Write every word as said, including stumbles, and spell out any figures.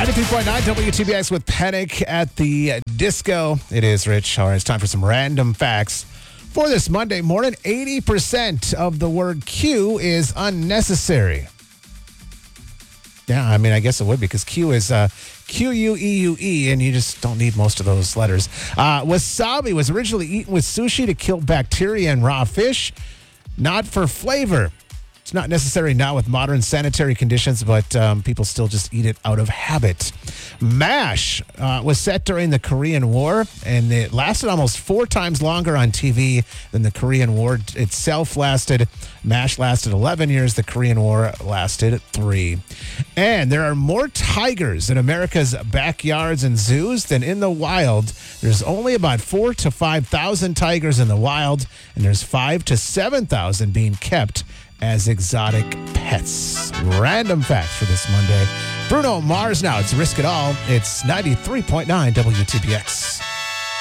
ninety-three point nine W T B X with Panic at the Disco. It is Rich. All right, it's time for some random facts. For this Monday morning, eighty percent of the word Q is unnecessary. Yeah, I mean, I guess it would be because Q is uh, Q U E U E, and you just don't need most of those letters. Uh, wasabi was originally eaten with sushi to kill bacteria in raw fish, not for flavor. It's not necessary now with modern sanitary conditions, but um, people still just eat it out of habit. MASH uh, was set during the Korean War, and it lasted almost four times longer on T V than the Korean War itself lasted. MASH lasted eleven years. The Korean War lasted three. And there are more tigers in America's backyards and zoos than in the wild. There's only about four to five thousand tigers in the wild, and there's five to seven thousand being kept as exotic pets. Random facts for this Monday. Bruno Mars now. It's Risk It All. It's ninety-three point nine W T B X.